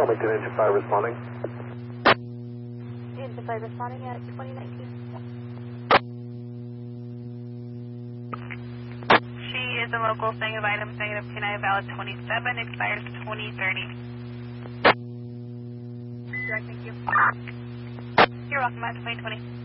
Wilmington, Engine 5 responding. Engine 5 responding at 2019. She is a local saying of items -29 valid 27, expires 2030. Direct, thank you. You're welcome at 2020.